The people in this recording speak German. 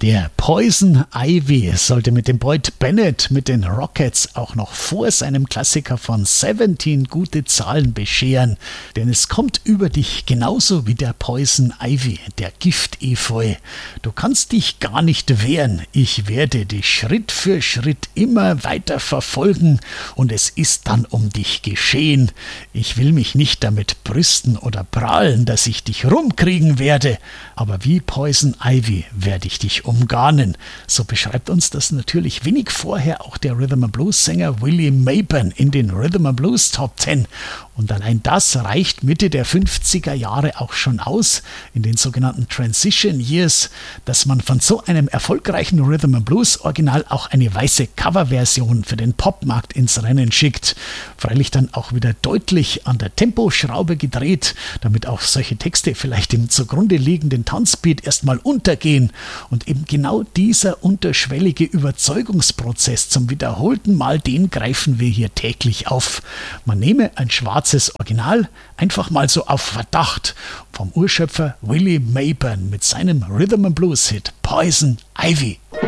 Der Poison Ivy sollte mit dem Boyd Bennett mit den Rockets auch noch vor seinem Klassiker von 17 gute Zahlen bescheren, denn es kommt über dich genauso wie der Poison Ivy, der Giftefeu. Du kannst dich gar nicht wehren, ich werde dich Schritt für Schritt immer weiter verfolgen und es ist dann um dich geschehen. Ich will mich nicht damit brüsten oder prahlen, dass ich dich rumkriegen werde, aber wie Poison Ivy werde ich dich umgarnen. So beschreibt uns das natürlich wenig vorher auch der Rhythm-and-Blues-Sänger Willie Mabon in den Rhythm-and-Blues Top 10. Und allein das reicht Mitte der 50er Jahre auch schon aus, in den sogenannten Transition Years, dass man von so einem erfolgreichen Rhythm-and-Blues-Original auch eine weiße Coverversion für den Popmarkt ins Rennen schickt. Freilich dann auch wieder deutlich an der Temposchraube gedreht, damit auch solche Texte vielleicht im zugrunde liegenden Tanzbeat erstmal untergehen. Und eben genau dieser unterschwellige Überzeugungsprozess zum wiederholten Mal, den greifen wir hier täglich auf. Man nehme ein schwarzes Original einfach mal so auf Verdacht vom Urschöpfer Willie Mabon mit seinem Rhythm-and-Blues-Hit Poison Ivy.